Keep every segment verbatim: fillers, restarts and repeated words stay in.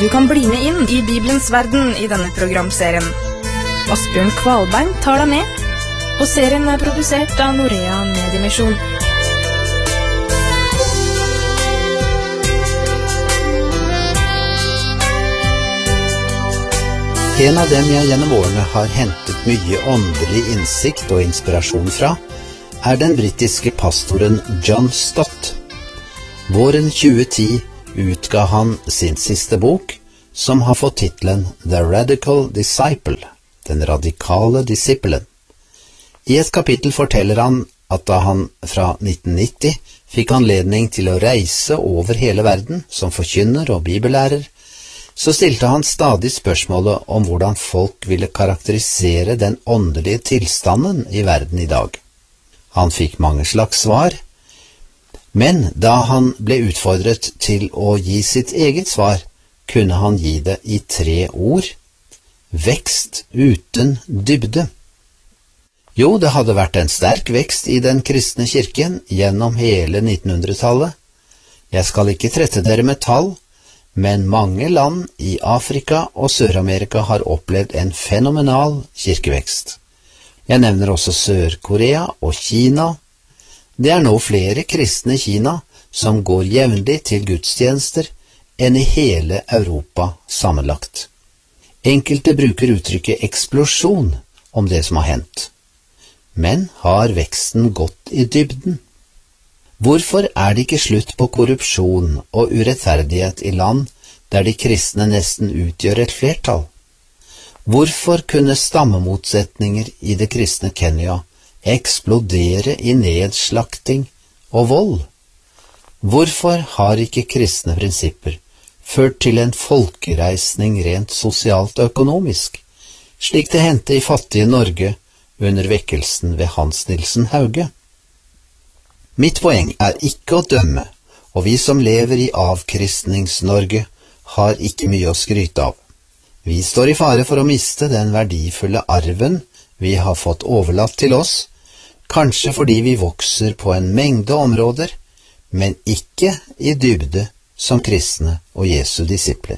Du kan bli med inn i Bibelens verden i denne programserien. Asbjørn Kvalbein tar deg med, og serien er produsert av Norea Mediemisjon. En av dem jeg gjennom årene har hentet mye åndelig innsikt og inspirasjon fra, er den britiske pastoren John Stott. Våren tjue ti utga han sin siste bok, som har fått titlen The Radical Disciple, den radikale disippelen. I et kapittel forteller han at da han fra nitten nitti fikk anledning til å reise over hele verden som forkynner og bibellærer, så stilte han stadig spørsmålet om hvordan folk ville karakterisere den åndelige tilstanden i verden i dag. Han fikk mange slags svar, men da han ble utfordret til å gi sitt eget svar, kunne han gi det i tre ord: vekst uten dybde. Jo, det hadde vært en sterk vekst i den kristne kirken gjennom hele nittenhundretallet. Jeg skal ikke trette dere med tall, men mange land i Afrika og Sør-Amerika har opplevd en fenomenal kirkevekst. Jeg nevner også Sør-Korea og Kina. Det er nå flere kristne i Kina som går jevnlig til gudstjenester enn i hele Europa sammenlagt. Enkelte bruker uttrykket eksplosjon om det som har hendt. Men har veksten gått i dybden? Hvorfor er det ikke slutt på korrupsjon og urettferdighet i land der de kristne nesten utgjør et flertall? Hvorfor kunne stammemotsetninger i det kristne Kenya eksplodere i nedslakting og vold? Hvorfor har ikke kristne prinsipper ført til en folkereisning rent sosialt og økonomisk, slik det hendte i fattige Norge under vekkelsen ved Hans Nilsen Hauge? Mitt poeng er ikke å dømme, og vi som lever i avkristnings-Norge har ikke mye å skryte av. Vi står i fare for å miste den verdifulle arven vi har fått overlatt til oss, kanskje fordi vi vokser på en mengde områder, men ikke i dybde som kristne og Jesu disipler.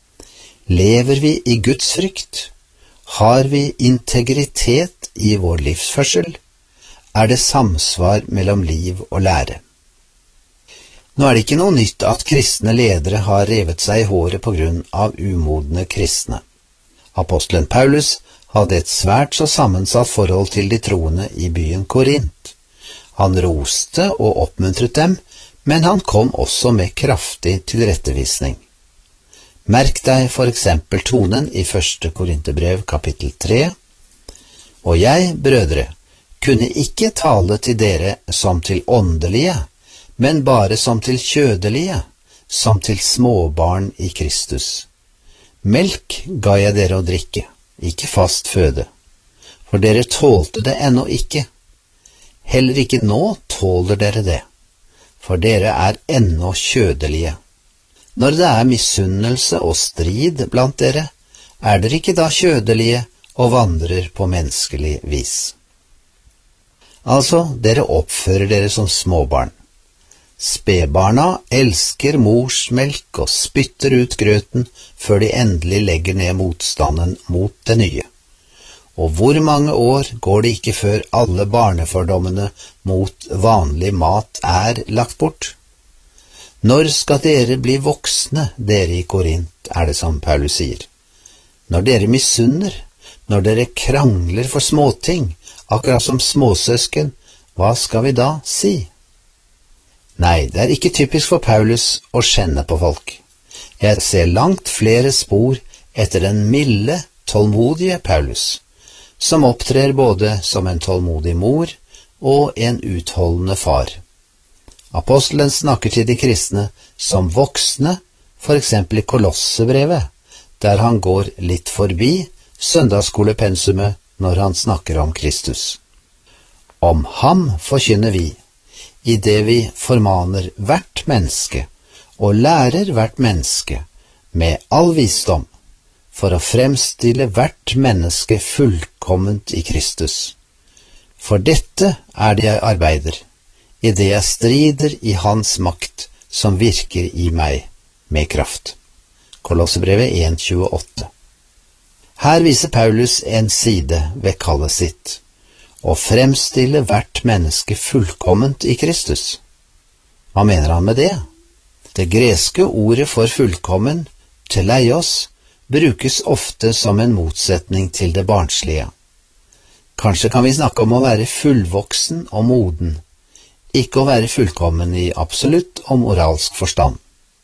Lever vi i Guds frykt? Har vi integritet i vår livsførsel? Er det samsvar mellom liv og lære? Nå er det ikke noe nytt at kristne ledere har revet seg i håret på grunn av umodne kristne. Apostelen Paulus hadde et svært så sammensatt forhold til de troende i byen Korint. Han roste og oppmuntret dem, men han kom også med kraftig tilrettevisning. Merk deg for eksempel tonen i første Korinterbrev kapittel tre. Og jeg, brødre, kunne ikke tale til dere som til åndelige, men bare som til kjødelige, som til småbarn i Kristus. Melk ga jeg dere å drikke, ikke fast føde, for dere tålte det ennå ikke. Heller ikke nå tåler dere det, for dere er ennå kjødelige. Når det er misunnelse og strid blant dere, er dere ikke da kjødelige og vandrer på menneskelig vis. Altså, dere oppfører dere som småbarn. Spedbarna elsker morsmelk og spytter ut grøten før de endelig legger ned motstanden mot det nye. Og hvor mange år går det ikke før alle barnefordommene mot vanlig mat er lagt bort? Når skal dere bli voksne, dere i Korint, er det som Paulus sier. Når dere misunner, når dere krangler for småting, akkurat som småsøsken, hva skal vi da si? Nei, det er ikke typisk for Paulus å skjenne på folk. Jeg ser langt flere spor etter den milde, tålmodige Paulus, som opptrer både som en tålmodig mor og en utholdende far. Apostelen snakker til de kristne som voksne, for eksempel i Kolossebrevet, der han går litt forbi søndagsskolepensumet når han snakker om Kristus. Om ham forkynner vi, i det vi formaner hvert menneske og lærer hvert menneske med all visdom, for å fremstille hvert menneske fullkomment i Kristus. For dette er det jeg arbeider, i det jeg strider i hans makt som virker i meg med kraft. Kolossebrevet en tjueåtte. Her viser Paulus en side ved kallet sitt, å fremstille hvert menneske fullkomment i Kristus. Hva mener han med det? Det greske ordet for fullkommen, teleios, brukes ofte som en motsetning til det barnslige. Kanskje kan vi snakke om å være fullvoksen og moden, ikke å være fullkommen i absolutt og moralsk forstand.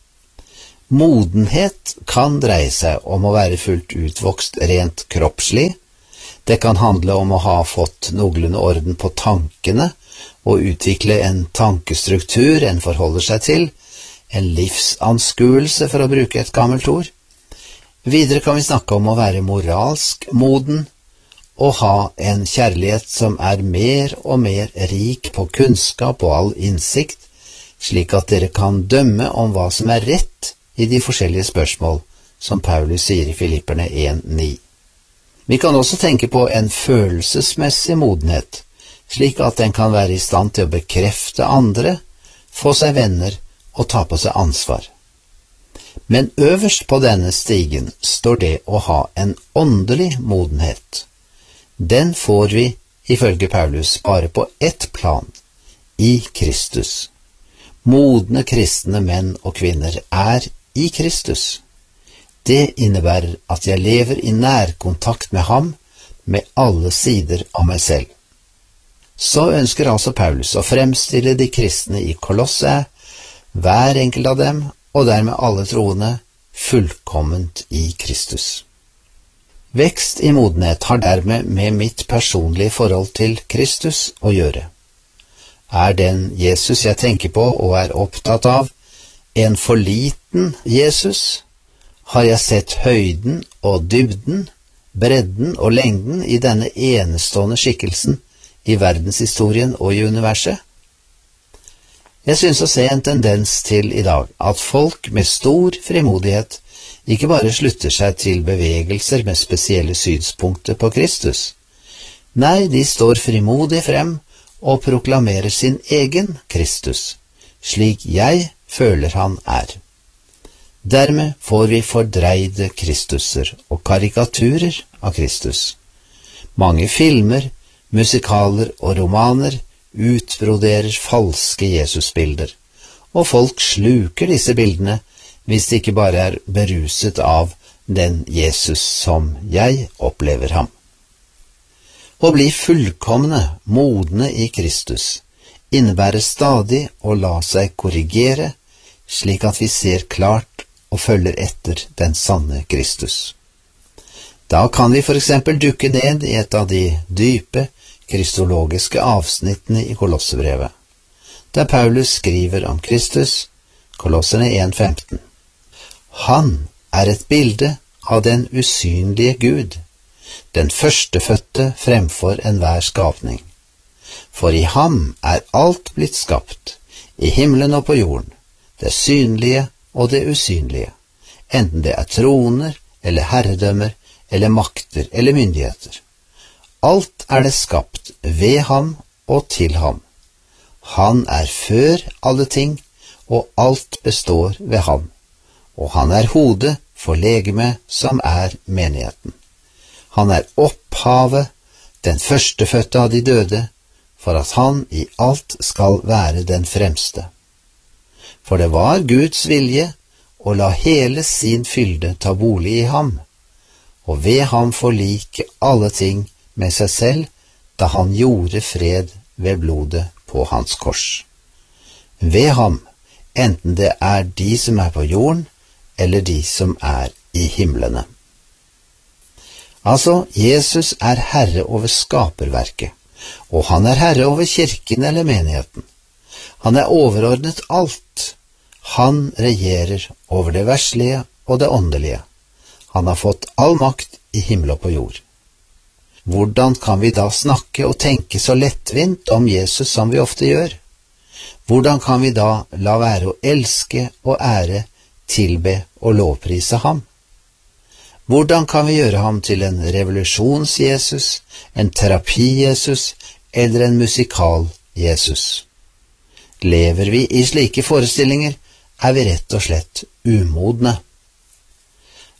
Modenhet kan dreie seg om å være fullt utvokst rent kroppslig. Det kan handle om å ha fått noenlunde orden på tankene og utvikle en tankestruktur en forholder seg til, en livsanskuelse for å bruke et gammelt ord. Videre kan vi snakke om å være moralsk moden og ha en kjærlighet som er mer og mer rik på kunnskap og all innsikt, slik at dere kan dømme om hva som er rett i de forskjellige spørsmål, som Paulus sier i Filipperne en ni. Vi kan også tenke på en følelsesmessig modenhet, slik at den kan være i stand til å bekrefte andre, få seg venner og ta på seg ansvar. Men øverst på denne stigen står det å ha en åndelig modenhet. Den får vi, ifølge Paulus, bare på ett plan, i Kristus. Modne kristne menn og kvinner er i Kristus. Det innebærer at jeg lever i nærkontakt med ham, med alle sider av meg selv. Så ønsker altså Paulus å fremstille de kristne i Kolosse, hver enkelt av dem, og dermed alle troende, fullkomment i Kristus. Vekst i modenhet har dermed med mitt personlige forhold til Kristus å gjøre. Er den Jesus jeg tenker på og er opptatt av, en for liten Jesus? Har jeg sett høyden og dybden, bredden og lengden i denne enestående skikkelsen i verdenshistorien og i universet? Jeg synes å se en tendens til i dag at folk med stor frimodighet ikke bare slutter seg til bevegelser med spesielle synspunkter på Kristus. Nei, de står frimodig frem og proklamerer sin egen Kristus, slik jeg føler han er. Dermed får vi fordreide Kristuser og karikaturer av Kristus. Mange filmer, musikaler og romaner utbroderer falske Jesusbilder, og folk sluker disse bildene hvis de ikke bare er beruset av den Jesus som jeg opplever ham. Å bli fullkomne, modne i Kristus, innebærer stadig å la seg korrigere, slik at vi ser klart og følger etter den sanne Kristus. Da kan vi for eksempel dukke ned i et av de dype kristologiske avsnittene i Kolossebrevet, der Paulus skriver om Kristus, Kolosserne en femten. Han er et bilde av den usynlige Gud, den førstefødte fremfor enhver skapning. For i ham er alt blitt skapt, i himmelen og på jorden, det synlige og det usynlige, enten det er troner, eller herredømmer, eller makter, eller myndigheter. Alt er det skapt ved ham og til ham. Han er før alle ting, og alt består ved ham. Og han er hodet for legemet som er menigheten. Han er opphavet, den førstefødte av de døde, for at han i alt skal være den fremste. For det var Guds vilje å la hele sin fylde ta bolig i ham, og ved ham forlike alle ting med seg selv, da han gjorde fred ved blodet på hans kors. Ved ham, enten det er de som er på jorden, eller de som er i himlene. Altså, Jesus er herre over skaperverket, og han er herre over kirken eller menigheten. Han er overordnet alt. Han regjerer over det verslige og det åndelige. Han har fått all makt i himmel og på jord. Hvordan kan vi da snakke og tenke så lettvint om Jesus som vi ofte gjør? Hvordan kan vi da la være å elske og ære, tilbe og lovprise ham? Hvordan kan vi gjøre ham til en revolusjons-Jesus, en terapi-Jesus eller en musikal-Jesus? Lever vi i slike forestillinger, er vi rett og slett umodne.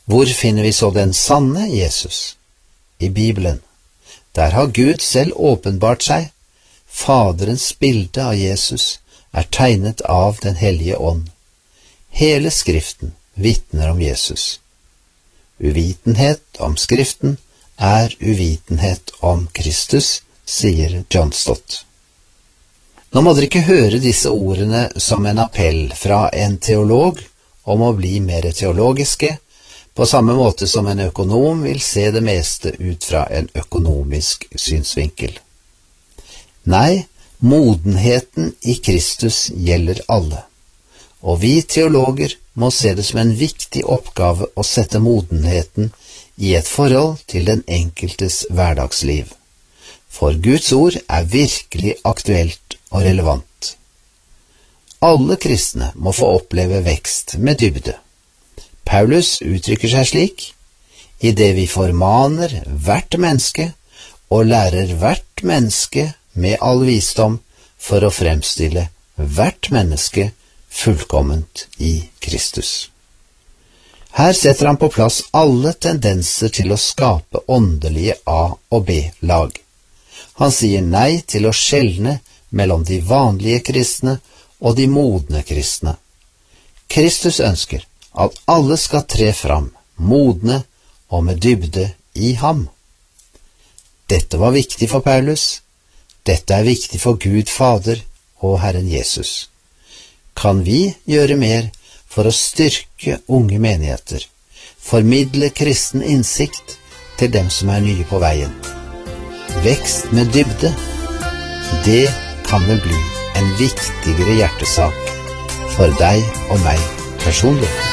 Hvor finner vi så den sanne Jesus? I Bibelen. Der har Gud selv åpenbart seg. Faderens bilde av Jesus er tegnet av den hellige ånd. Hele Skriften vitner om Jesus. Uvitenhet om Skriften er uvitenhet om Kristus, sier John Stott. Nå må dere ikke høre disse ordene som en appell fra en teolog om å bli mer teologiske, på samme måte som en økonom vil se det meste ut fra en økonomisk synsvinkel. Nei, modenheten i Kristus gjelder alle, og vi teologer må se det som en viktig oppgave å sette modenheten i et forhold til den enkeltes hverdagsliv. For Guds ord er virkelig aktuelt og relevant. Alle kristne må få oppleve vekst med dybde. Paulus uttrykker seg slik: i det vi formaner hvert menneske og lærer hvert menneske med all visdom for å fremstille hvert menneske fullkomment i Kristus. Her setter han på plass alle tendenser til å skape åndelige A- og B-lag. Han sier nei til å skjelne mellom de vanlige kristne og de modne kristne. Kristus ønsker at alle skal tre fram, modne og med dybde i ham. Dette var viktig for Paulus. Dette er viktig for Gud Fader og Herren Jesus. Kan vi gjøre mer for å styrke unge menigheter, formidle kristen innsikt til dem som er nye på veien? Vekst med dybde, det kan vel bli en viktigere hjertesak for deg og meg personlig.